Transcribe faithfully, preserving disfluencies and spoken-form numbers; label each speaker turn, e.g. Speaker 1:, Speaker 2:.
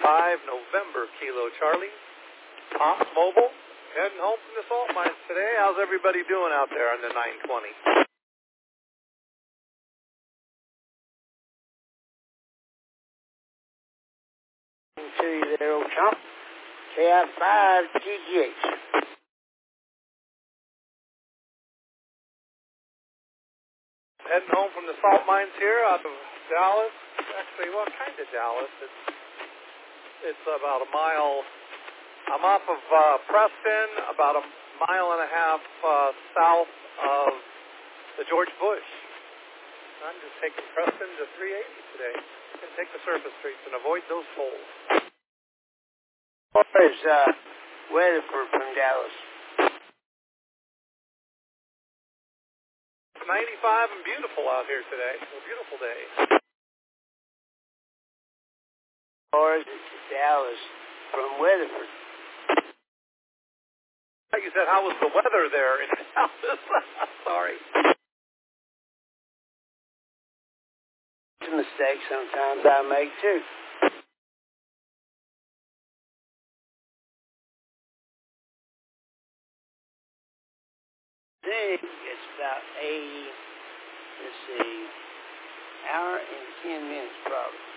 Speaker 1: five, November, Kilo Charlie. Pops Mobile, heading home from the salt mines today. How's everybody doing out there on the nine twenty?
Speaker 2: To you there, old chump. K I five G G H.
Speaker 1: Heading home from the salt mines here out of Dallas. Actually, well, kind of Dallas. It's it's about a mile. I'm off of uh, Preston, about a mile and a half uh, south of the George Bush. I'm just taking Preston to three eighty today. And take the surface streets and avoid those holes.
Speaker 2: Where's uh, Weatherford from Dallas?
Speaker 1: It's ninety-five and beautiful out here today. A beautiful day.
Speaker 2: Or is it Dallas from Weatherford?
Speaker 1: You said, how was the weather there in Dallas? Sorry.
Speaker 2: It's a mistake sometimes I make too. It's about eighty, let's see, hour and ten minutes probably.